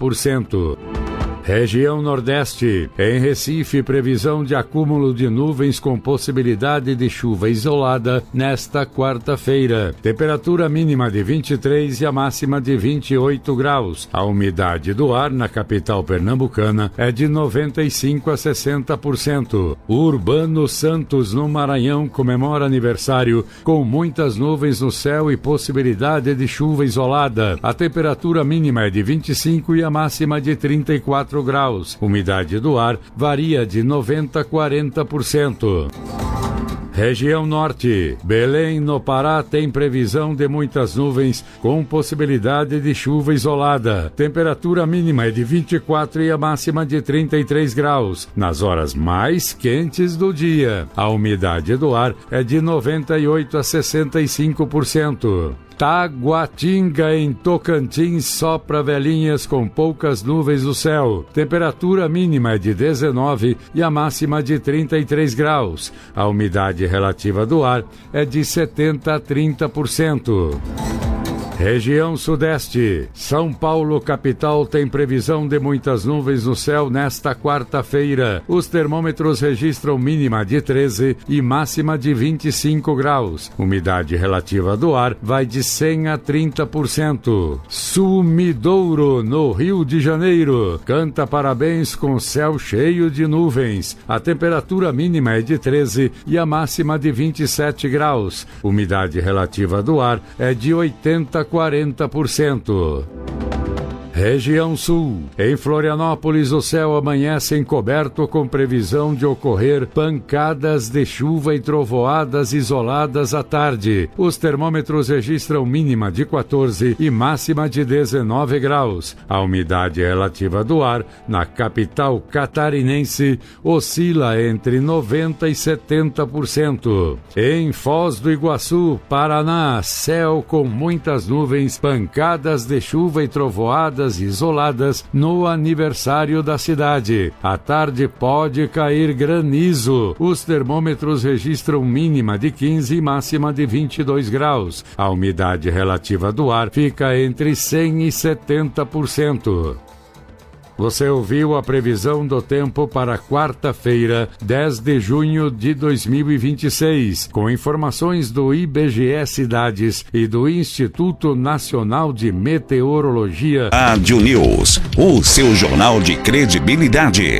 30%. Região Nordeste. Em Recife, previsão de acúmulo de nuvens com possibilidade de chuva isolada nesta quarta-feira. Temperatura mínima de 23 e a máxima de 28 graus. A umidade do ar na capital pernambucana é de 95 a 60%. O Urbano Santos, no Maranhão, comemora aniversário com muitas nuvens no céu e possibilidade de chuva isolada. A temperatura mínima é de 25 e a máxima de 34 graus. Umidade do ar varia de 90 a 40%. Região Norte. Belém, no Pará, tem previsão de muitas nuvens com possibilidade de chuva isolada. Temperatura mínima é de 24 e a máxima de 33 graus, nas horas mais quentes do dia. A umidade do ar é de 98 a 65%. Taguatinga, em Tocantins, sopra velhinhas com poucas nuvens no céu. Temperatura mínima é de 19 e a máxima de 33 graus. A umidade relativa do ar é de 70 a 30%. Região Sudeste. São Paulo, capital, tem previsão de muitas nuvens no céu nesta quarta-feira. Os termômetros registram mínima de 13 e máxima de 25 graus. Umidade relativa do ar vai de 100 a 30%. Sumidouro, no Rio de Janeiro, canta parabéns com céu cheio de nuvens. A temperatura mínima é de 13 e a máxima de 27 graus. Umidade relativa do ar é de 80 a 40%. Região Sul. Em Florianópolis, o céu amanhece encoberto com previsão de ocorrer pancadas de chuva e trovoadas isoladas à tarde. Os termômetros registram mínima de 14 e máxima de 19 graus. A umidade relativa do ar na capital catarinense oscila entre 90 e 70%. Em Foz do Iguaçu, Paraná, céu com muitas nuvens, pancadas de chuva e trovoadas isoladas no aniversário da cidade. À tarde pode cair granizo. Os termômetros registram mínima de 15 e máxima de 22 graus. A umidade relativa do ar fica entre 100 e 70%. Você ouviu a previsão do tempo para quarta-feira, 10 de junho de 2026, com informações do IBGE Cidades e do Instituto Nacional de Meteorologia. Rádio News, o seu jornal de credibilidade.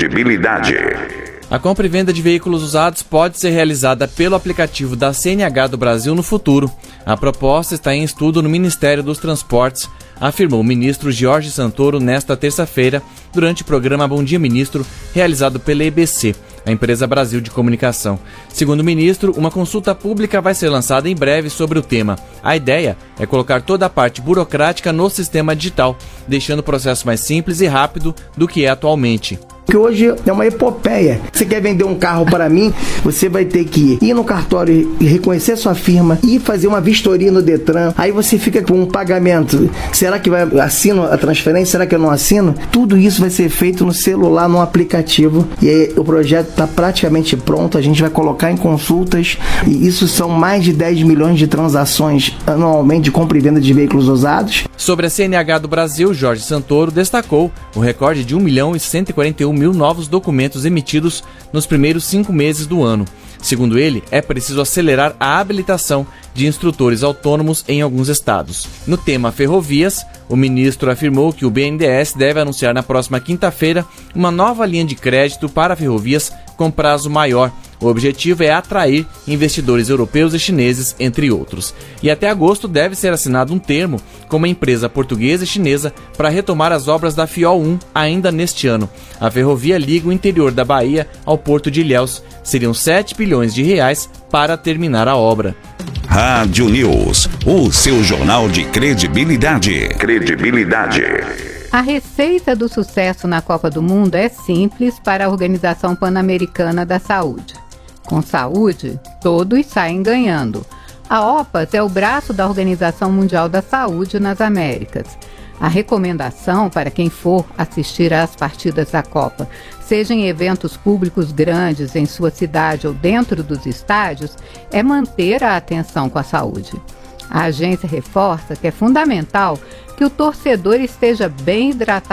A compra e venda de veículos usados pode ser realizada pelo aplicativo da CNH do Brasil no futuro. A proposta está em estudo no Ministério dos Transportes, afirmou o ministro Jorge Santoro nesta terça-feira, durante o programa Bom Dia Ministro, realizado pela EBC, a Empresa Brasil de Comunicação. Segundo o ministro, uma consulta pública vai ser lançada em breve sobre o tema. A ideia é colocar toda a parte burocrática no sistema digital, deixando o processo mais simples e rápido do que é atualmente. Que hoje é uma epopeia. Você quer vender um carro para mim, você vai ter que ir no cartório e reconhecer sua firma e fazer uma vistoria no Detran. Aí você fica com um pagamento. Será que assino a transferência? Será que eu não assino? Tudo isso vai ser feito no celular, no aplicativo. E aí, o projeto está praticamente pronto. A gente vai colocar em consultas. E isso são mais de 10 milhões de transações anualmente de compra e venda de veículos usados. Sobre a CNH do Brasil, Jorge Santoro destacou o recorde de 1.141.000 novos documentos emitidos nos primeiros 5 meses do ano. Segundo ele, é preciso acelerar a habilitação de instrutores autônomos em alguns estados. No tema ferrovias, o ministro afirmou que o BNDES deve anunciar na próxima quinta-feira uma nova linha de crédito para ferrovias com prazo maior. O objetivo é atrair investidores europeus e chineses, entre outros. E até agosto deve ser assinado um termo com uma empresa portuguesa e chinesa para retomar as obras da FIOL 1 ainda neste ano. A ferrovia liga o interior da Bahia ao porto de Ilhéus. Seriam 7 bilhões de reais para terminar a obra. Rádio News, o seu jornal de credibilidade. A receita do sucesso na Copa do Mundo é simples para a Organização Pan-Americana da Saúde. Com saúde, todos saem ganhando. A OPAS é o braço da Organização Mundial da Saúde nas Américas. A recomendação para quem for assistir às partidas da Copa, seja em eventos públicos grandes em sua cidade ou dentro dos estádios, é manter a atenção com a saúde. A agência reforça que é fundamental que o torcedor esteja bem hidratado